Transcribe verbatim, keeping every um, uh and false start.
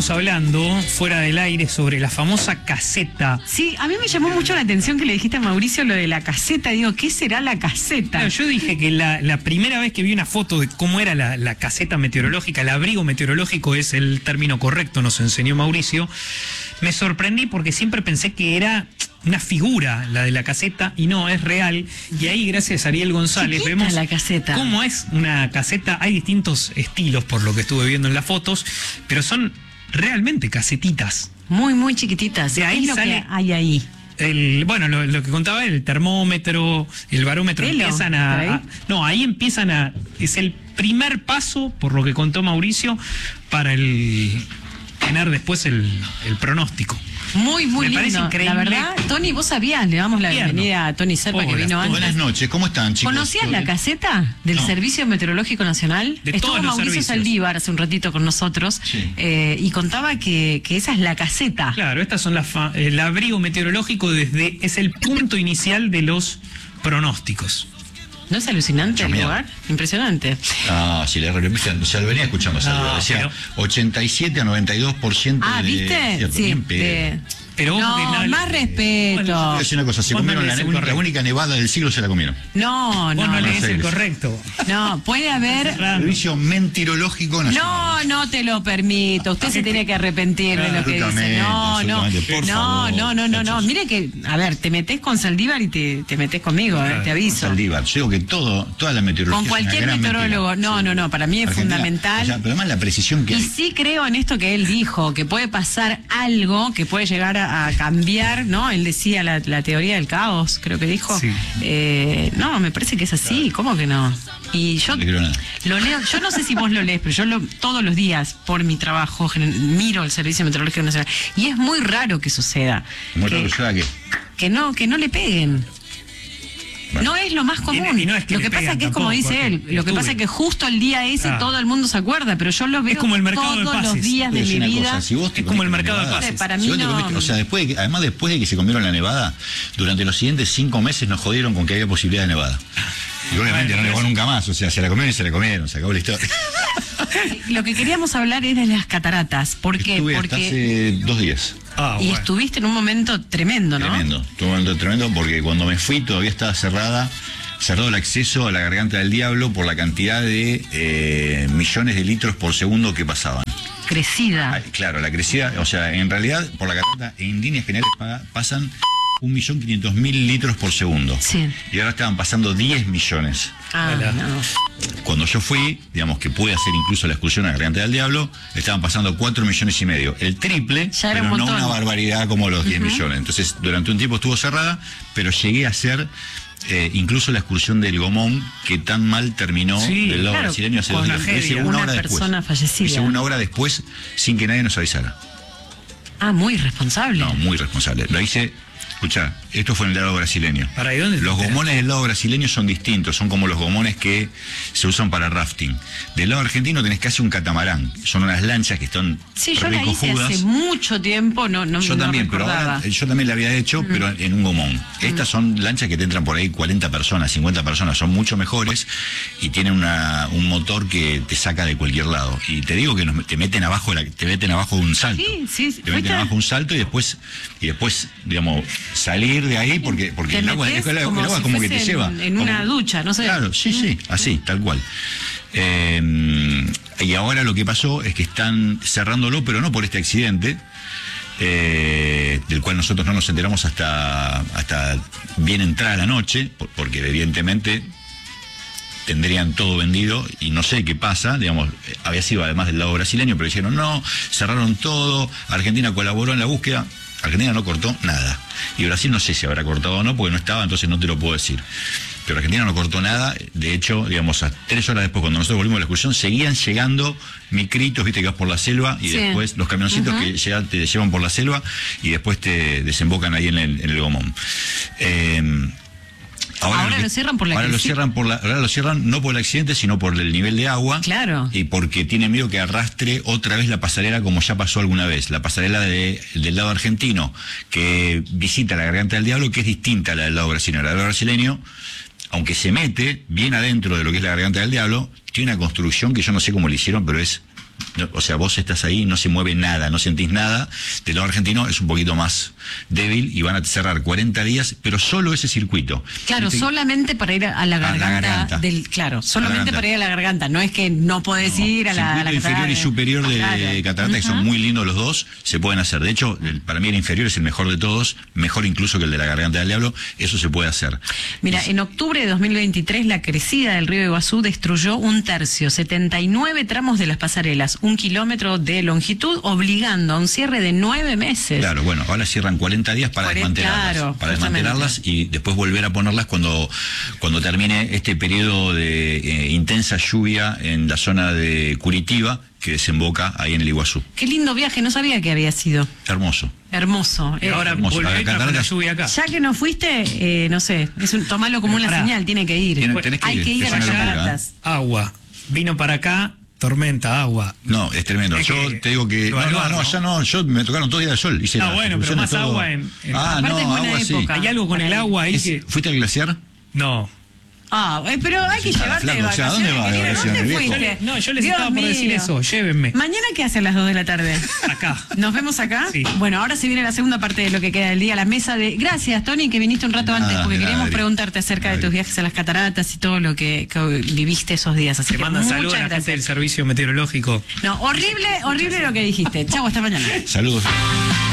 estábamos hablando fuera del aire sobre la famosa caseta. Sí, a mí me llamó mucho la atención que le dijiste a Mauricio lo de la caseta. Digo, ¿qué será la caseta? Claro, yo dije que la, la primera vez que vi una foto de cómo era la, la caseta meteorológica, el abrigo meteorológico es el término correcto, nos enseñó Mauricio, me sorprendí porque siempre pensé que era una figura la de la caseta y no, es real. Y ahí, gracias a Ariel González, Chiquita vemos la caseta. cómo es una caseta. Hay distintos estilos por lo que estuve viendo en las fotos, pero son realmente casetitas. Muy, muy chiquititas. De ahí ¿Qué es lo sale- que hay ahí? El, bueno, lo, lo que contaba, el termómetro, el barómetro, ¿Pelo? empiezan a, ¿Por ahí? a- No, ahí empiezan a... Es el primer paso, por lo que contó Mauricio, para el tener después el, el pronóstico. Muy, muy Me lindo. parece increíble. La verdad, Tony, vos sabías, le damos la Tierno. bienvenida a Tony Serpa, que Hola. vino antes. Buenas noches, ¿cómo están, chicos? ¿Conocías la caseta del No. Servicio Meteorológico Nacional? De Estuvo todos los Mauricio servicios. Saldívar hace un ratito con nosotros, Sí. eh, y contaba que, que esa es la caseta. Claro, estas son las fa- el abrigo meteorológico desde es el punto inicial de los pronósticos. ¿No es alucinante Mucho el miedo. lugar? Impresionante. Ah, sí, le repito, o sea, lo venía escuchando, Salvador. No, Decía pero- ochenta y siete a noventa y dos por ciento Ah, de... ¿viste? cierto, Sí. bien pedo. de- Pero ojo que No, no- más Bueno, respeto. Te voy a decir una cosa, se Vos no comieron la, lees el única- correo. la única nevada del siglo, se la comieron. No, Vos no, no no. lees el Aires. correcto. No, puede haber... Servicio Mentirológico Nacional. No, no te lo permito. Usted se tiene que arrepentir de lo que dice. Absolutamente, No, no. absolutamente, por No, favor, no, no, no, no. muchachos. Mire que, a ver, te metés con Saldívar y te, te metés conmigo, eh, te aviso. Saldívar, yo digo que todo, toda la meteorología Con es una cualquier gran meteorólogo. mentira. No, no, no. Para mí es Argentina, fundamental. o sea, pero además la precisión que Y hay. sí creo en esto que él dijo, que puede pasar algo que puede llegar a, a cambiar, ¿no? Él decía la, la teoría del caos, creo que dijo. Sí. Eh, no, me parece que es así, ¿cómo que no? Y yo No le creo nada. lo leo, yo no sé si vos lo lees, pero yo lo, todos los días, por mi trabajo, gen- miro el Servicio Meteorológico Nacional. Y es muy raro que suceda. Muy que, raro, yo era que... que no, que no le peguen. Bueno. No es lo más común. Y no- y no es que lo le que pasa pegan es que es como tampoco, dice él, porque lo que estuve. pasa es que justo el día ese Ah. todo el mundo se acuerda, pero yo lo veo Es como el mercado de todos los pases. días Te de voy a mi decir una vida. cosa, si vos te Es como el comiste mercado de nevada, pases. Para si mí vos te no. comiste- o sea, después de que, además después de que se comieron la nevada, durante los siguientes cinco meses nos jodieron con que había posibilidad de nevada. Y obviamente Bueno, no nevó eso- nunca más, o sea, se la comieron y se la comieron, se acabó la historia. Lo que queríamos hablar es de las cataratas. ¿Por qué? Estuve hasta Porque hace dos días. Ah, y bueno. estuviste en un momento tremendo, ¿no? Tremendo, estuvo un momento tremendo porque cuando me fui todavía estaba cerrada, cerrado el acceso a la Garganta del Diablo por la cantidad de eh, millones de litros por segundo que pasaban. Crecida. Ay, claro, la crecida, o sea, en realidad por la garganta en líneas generales pa- pasan un millón quinientos mil litros por segundo. Sí. Y ahora estaban pasando diez millones. Ah, Hola. no. Cuando yo fui, digamos que pude hacer incluso la excursión a la Garganta del Diablo, estaban pasando cuatro millones y medio. El triple, Ya era pero un no montón. una barbaridad como los diez millones. Entonces, durante un tiempo estuvo cerrada, pero llegué a hacer eh, incluso la excursión del Gomón, que tan mal terminó Sí, del lado claro, brasileño hace con dos la días. tragedia. Hice una, Una hora persona después. fallecida. Hice una hora después sin que nadie nos avisara. Ah, muy irresponsable. No, muy responsable. Lo hice, escuchá, esto fue en el lado brasileño. ¿Para ahí dónde te Los enteraste? gomones del lado brasileño son distintos, son como los gomones que se usan para rafting. Del lado argentino tenés casi un catamarán, son unas lanchas que están Sí, yo la hice recojudas. hace mucho tiempo, no, no, Yo no también, pero recordaba. ahora, yo también la había hecho, pero en un gomón. Estas son lanchas que te entran por ahí cuarenta personas, cincuenta personas, son mucho mejores y tienen una, un motor que te saca de cualquier lado. Y te digo que nos, te meten abajo de la, te meten abajo de un salto. Sí, sí, Te meten fuiste- abajo un salto y después, y después, digamos, salir de ahí porque, porque Te el agua, metés el agua como como, si como que te fuese lleva. en- en una Como- ducha, no sé. Claro, sí, sí, así, tal cual. Eh, y ahora lo que pasó es que están cerrándolo, pero no por este accidente, eh, del cual nosotros no nos enteramos hasta, hasta bien entrada la noche, por- porque evidentemente tendrían todo vendido y no sé qué pasa, digamos, eh, había sido además del lado brasileño, pero dijeron no, cerraron todo, Argentina colaboró en la búsqueda, Argentina no cortó nada, y Brasil no sé si habrá cortado o no, porque no estaba, entonces no te lo puedo decir. Pero Argentina no cortó nada, de hecho, digamos, a tres horas después, cuando nosotros volvimos a la excursión, seguían llegando micritos, viste, que vas por la selva, y Sí. después los camioncitos Ujú. que llegan, te llevan por la selva, y después te desembocan ahí en el, en el Gomón. Eh, Ahora que- lo cierran por la ahora lo crisis. cierran por la ahora lo cierran no por el accidente, sino por el nivel de agua. Claro. Y porque tienen miedo que arrastre otra vez la pasarela como ya pasó alguna vez. La pasarela de, del lado argentino que visita la Garganta del Diablo, que es distinta a la del lado brasileño. La del lado brasileño, aunque se mete bien adentro de lo que es la Garganta del Diablo, tiene una construcción que yo no sé cómo le hicieron, pero es No, o sea, vos estás ahí, no se mueve nada, no sentís nada. Del lado argentino es un poquito más débil y van a cerrar cuarenta días, pero solo ese circuito. Claro, Este, solamente para ir a la garganta, la garganta. del, claro, solamente garganta. para ir a la garganta, no es que no podés no, ir a la, a la circuito inferior y catarata. superior de Claro. catarata, que son Ujú. muy lindos los dos, se pueden hacer. De hecho, el- para mí el inferior es el mejor de todos, mejor incluso que el de la garganta del diablo, eso se puede hacer. Mira, en octubre de dos mil veintitrés la crecida del río Iguazú destruyó un tercio, setenta y nueve tramos de las pasarelas, un kilómetro de longitud, obligando a un cierre de nueve meses. Claro, bueno, ahora cierran cuarenta días para cuarenta, desmantelarlas, claro, para justamente. desmantelarlas y después volver a ponerlas cuando, cuando termine este periodo de eh, intensa lluvia en la zona de Curitiba, que desemboca ahí en el Iguazú. Qué lindo viaje, no sabía que había sido. Hermoso. Hermoso. Y Eh, ahora hermoso. volver La con la catarata- lluvia acá. ya que no fuiste, eh, no sé, es un, tomalo como Pero una pará. señal, tiene que ir. Tiene- tenés que Hay ir, que ir es a las una locura, cataratas. Agua. Vino para acá, tormenta, agua. No, es tremendo. Es yo que te digo que... lo No, no, evaluar, no, ¿no? ya no, yo me tocaron todo día de sol. Hice Ah, las bueno, pero excursiones, más todo. agua en- en- Ah, Aparte no, es buena agua sí. época. Hay algo con el agua ahí Es- que... ¿Fuiste al glaciar? No. Ah, eh, pero hay que Sí, llevarte de flaco, o sea, ¿dónde vacaciones, vas de querido? vacaciones, ¿Dónde viejo? Yo fuiste? le- no, yo les Dios estaba por decir mío. eso. Llévenme. ¿Mañana qué hace a las dos de la tarde? Acá. ¿Nos vemos acá? Sí. Bueno, ahora se viene la segunda parte de lo que queda del día, la mesa de... Gracias, Tony, que viniste un rato De nada, antes, porque de nada, queríamos Adri. preguntarte acerca de Adri. tus viajes a las cataratas y todo lo que, que viviste esos días. Así Te que mandan muchas saludos a la gente gracias. del servicio meteorológico. No, horrible, horrible lo que dijiste. Chau, hasta mañana. Saludos.